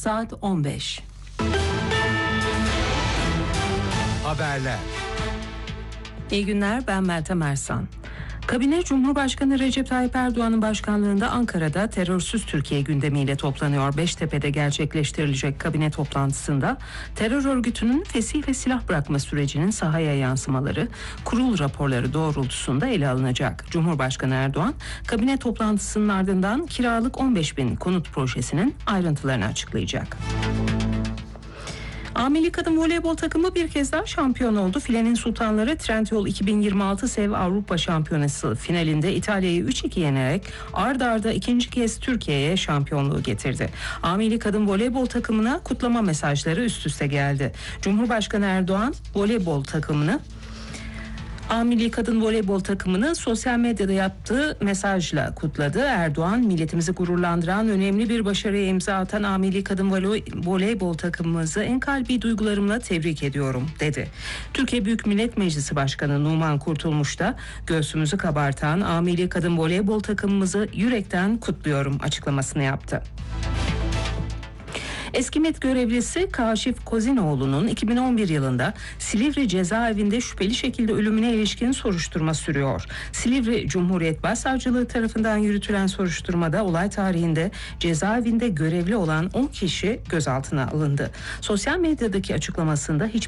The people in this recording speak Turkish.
saat 15. Haberler. İyi günler, ben Meltem Ersan. Kabine Cumhurbaşkanı Recep Tayyip Erdoğan'ın başkanlığında Ankara'da terörsüz Türkiye gündemiyle toplanıyor. Beştepe'de gerçekleştirilecek kabine toplantısında terör örgütünün fesih ve silah bırakma sürecinin sahaya yansımaları, kurul raporları doğrultusunda ele alınacak. Cumhurbaşkanı Erdoğan, kabine toplantısının ardından kiralık 15.000 konut projesinin ayrıntılarını açıklayacak. A.Milli Kadın Voleybol takımı bir kez daha şampiyon oldu. Filenin Sultanları Trendyol 2026 Sev Avrupa Şampiyonası finalinde İtalya'yı 3-2 yenerek ard arda ikinci kez Türkiye'ye şampiyonluğu getirdi. A.Milli Kadın Voleybol takımına kutlama mesajları üst üste geldi. Cumhurbaşkanı Erdoğan A.Milli Kadın Voleybol takımını sosyal medyada yaptığı mesajla kutladı. Erdoğan, milletimizi gururlandıran önemli bir başarıya imza atan A.Milli Kadın Voleybol takımımızı en kalbi duygularımla tebrik ediyorum dedi. Türkiye Büyük Millet Meclisi Başkanı Numan Kurtulmuş da göğsümüzü kabartan A.Milli Kadın Voleybol takımımızı yürekten kutluyorum açıklamasını yaptı. Eski MİT görevlisi Kaşif Kozinoğlu'nun 2011 yılında Silivri cezaevinde şüpheli şekilde ölümüne ilişkin soruşturma sürüyor. Silivri Cumhuriyet Başsavcılığı tarafından yürütülen soruşturmada olay tarihinde cezaevinde görevli olan 10 kişi gözaltına alındı. Sosyal medyadaki açıklamasında hiç